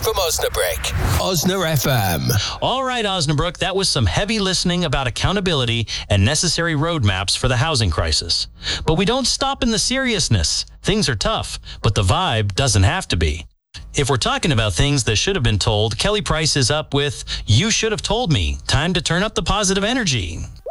from Osnabrück. Osna FM. All right, Osnabrück, that was some heavy listening about accountability and necessary roadmaps for the housing crisis. But we don't stop in the seriousness. Things are tough, but the vibe doesn't have to be. If we're talking about things that should have been told, Kelly Price is up with You Should Have Told Me. Time to turn up the positive energy.